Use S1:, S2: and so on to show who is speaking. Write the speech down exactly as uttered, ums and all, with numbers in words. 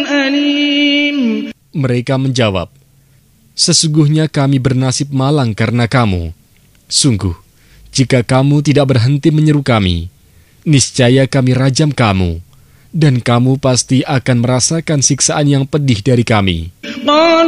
S1: أليم.
S2: Mereka menjawab, sesungguhnya kami bernasib malang karena kamu. Sungguh, jika kamu tidak berhenti menyeru kami, niscaya kami rajam kamu, dan kamu pasti akan merasakan siksaan yang pedih dari kami.